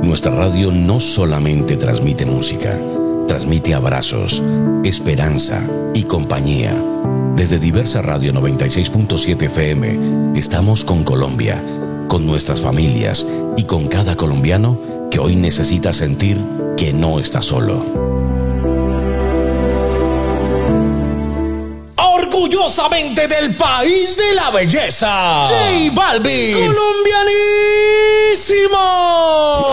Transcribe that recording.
Nuestra radio no solamente transmite música, transmite abrazos, esperanza y compañía. Desde Diversa Radio 96.7 FM estamos con Colombia, con nuestras familias y con cada colombiano que hoy necesita sentir que no está solo. Orgullosamente del país de la belleza, J Balvin, colombianísimo.